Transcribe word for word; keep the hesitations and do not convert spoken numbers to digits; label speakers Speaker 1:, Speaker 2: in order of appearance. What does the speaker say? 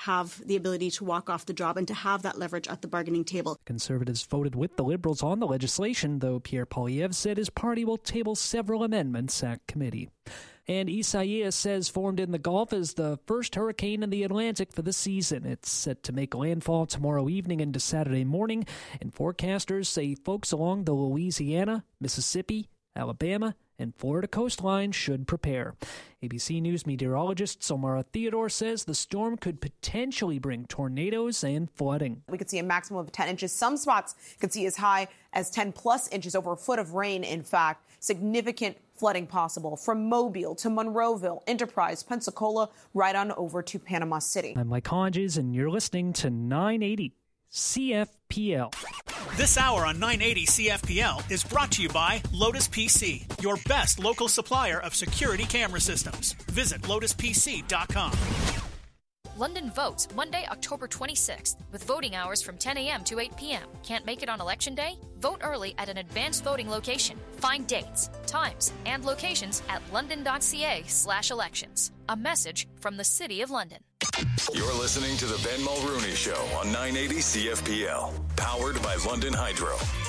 Speaker 1: have the ability to walk off the job and to have that leverage at the bargaining table.
Speaker 2: Conservatives voted with the Liberals on the legislation, though Pierre Poilievre said his party will table several amendments at committee. And Isaias says formed in the Gulf is the first hurricane in the Atlantic for the season. It's set to make landfall tomorrow evening into Saturday morning, and forecasters say folks along the Louisiana, Mississippi, Alabama, and Florida coastline should prepare. A B C News meteorologist Somara Theodore says the storm could potentially bring tornadoes and flooding.
Speaker 3: We could see a maximum of ten inches. Some spots could see as high as ten plus inches, over a foot of rain, in fact. Significant flooding possible from Mobile to Monroeville, Enterprise, Pensacola, right on over to Panama City.
Speaker 2: I'm Mike Hodges, and you're listening to nine eighty C F P L.
Speaker 4: This hour on nine eighty C F P L is brought to you by Lotus P C, your best local supplier of security camera systems. Visit lotus p c dot com.
Speaker 5: London votes Monday, October twenty-sixth, with voting hours from ten a.m. to eight p.m. Can't make it on Election Day? Vote early at an advanced voting location. Find dates, times, and locations at london.ca slash elections. A message from the City of London.
Speaker 6: You're listening to the Ben Mulrooney Show on nine eighty C F P L, powered by London Hydro.